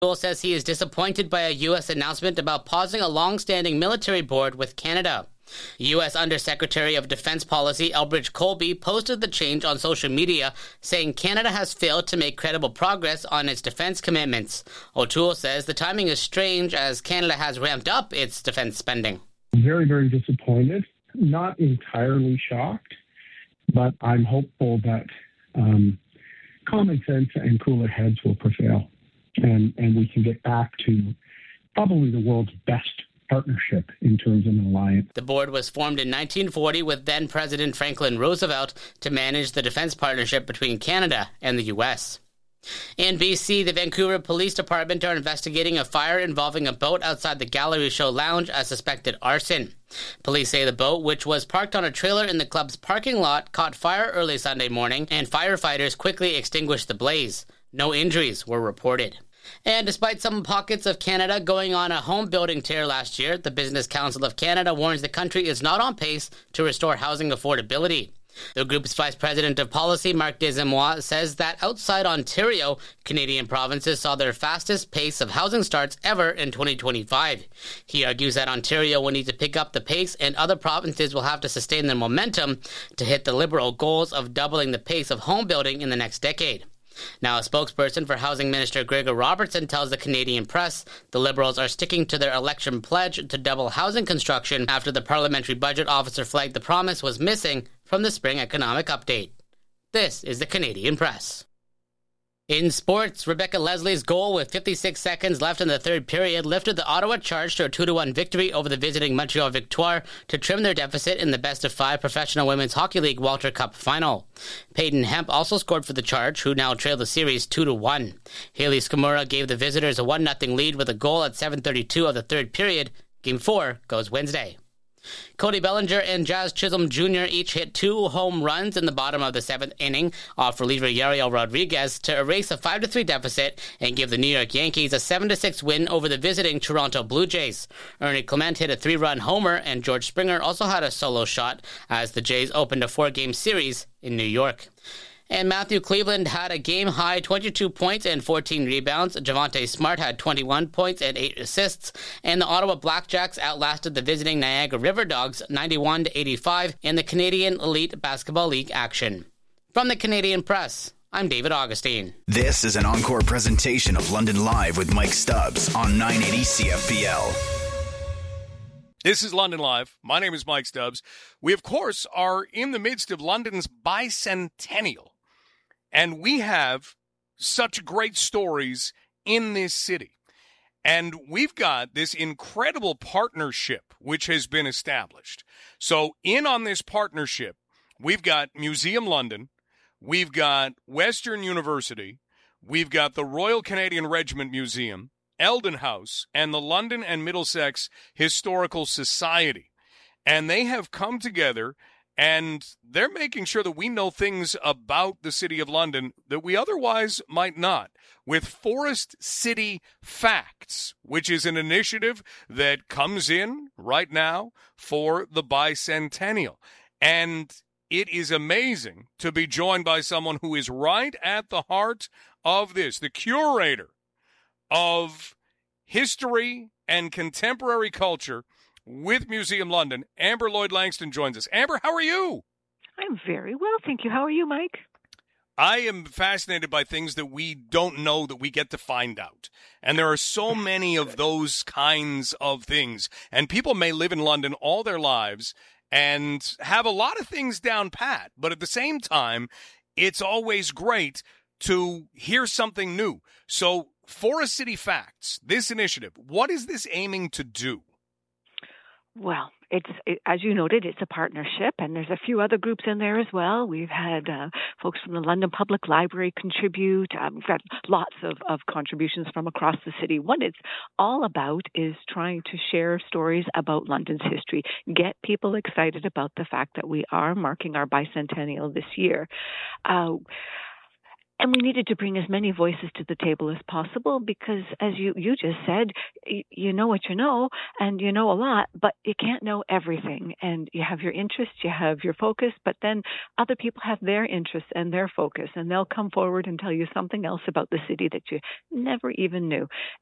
O'Toole says he is disappointed by a U.S. announcement about pausing a long-standing military board with Canada. U.S. Undersecretary of Defense Policy Elbridge Colby posted the change on social media, saying Canada has failed to make credible progress on its defense commitments. O'Toole says the timing is strange as Canada has ramped up its defense spending. Very, very disappointed. Not entirely shocked, but I'm hopeful that common sense and cooler heads will prevail, and we can get back to probably the world's best partnership in terms of an alliance. The board was formed in 1940 with then-President Franklin Roosevelt to manage the defense partnership between Canada and the U.S. In BC, the Vancouver Police Department are investigating a fire involving a boat outside the Gallery Show Lounge as suspected arson. Police say the boat, which was parked on a trailer in the club's parking lot, caught fire early Sunday morning, and firefighters quickly extinguished the blaze. No injuries were reported. And despite some pockets of Canada going on a home building tear last year, the Business Council of Canada warns the country is not on pace to restore housing affordability. The group's Vice President of Policy, Marc Desamois, says that outside Ontario, Canadian provinces saw their fastest pace of housing starts ever in 2025. He argues that Ontario will need to pick up the pace and other provinces will have to sustain their momentum to hit the Liberal goals of doubling the pace of home building in the next decade. Now, a spokesperson for Housing Minister Gregor Robertson tells the Canadian Press the Liberals are sticking to their election pledge to double housing construction after the parliamentary budget officer flagged the promise was missing from the spring economic update. This is the Canadian Press. In sports, Rebecca Leslie's goal with 56 seconds left in the third period lifted the Ottawa Charge to a 2-1 victory over the visiting Montreal Victoire to trim their deficit in the best-of-5 Professional Women's Hockey League Walter Cup final. Peyton Hemp also scored for the Charge, who now trail the series 2-1. Haley Skamura gave the visitors a 1-0 lead with a goal at 7:32 of the third period. Game 4 goes Wednesday. Cody Bellinger and Jazz Chisholm Jr. each hit 2 home runs in the bottom of the 7th inning off reliever Yariel Rodriguez to erase a 5-3 deficit and give the New York Yankees a 7-6 win over the visiting Toronto Blue Jays. Ernie Clement hit a 3-run homer, and George Springer also had a solo shot as the Jays opened a 4-game series in New York. And Matthew Cleveland had a game-high 22 points and 14 rebounds. Javonte Smart had 21 points and 8 assists. And the Ottawa Blackjacks outlasted the visiting Niagara River Dogs 91-85 in the Canadian Elite Basketball League action. From the Canadian Press, I'm David Augustine. This is an encore presentation of London Live with Mike Stubbs on 980 CFPL. This is London Live. My name is Mike Stubbs. We, of course, are in the midst of London's bicentennial. And we have such great stories in this city. And we've got this incredible partnership which has been established. So in on this partnership, we've got Museum London, we've got Western University, we've got the Royal Canadian Regiment Museum, Eldon House, and the London and Middlesex Historical Society. And they have come together, and they're making sure that we know things about the City of London that we otherwise might not, with Forest City Facts, which is an initiative that comes in right now for the bicentennial. And it is amazing to be joined by someone who is right at the heart of this, the curator of history and contemporary culture with Museum London. Amber Lloyd Langston joins us. Amber, how are you? I'm very well, thank you. How are you, Mike? I am fascinated by things that we don't know that we get to find out. And there are so many of those kinds of things. And people may live in London all their lives and have a lot of things down pat. But at the same time, it's always great to hear something new. So, Forest City Facts, this initiative, what is this aiming to do? Well, as you noted, it's a partnership, and there's a few other groups in there as well. We've had folks from the London Public Library contribute. We've got lots of contributions from across the city. What it's all about is trying to share stories about London's history, get people excited about the fact that we are marking our bicentennial this year. And we needed to bring as many voices to the table as possible because, as you just said, you know what you know, and you know a lot, but you can't know everything. And you have your interests, you have your focus, but then other people have their interests and their focus, and they'll come forward and tell you something else about the city that you never even knew.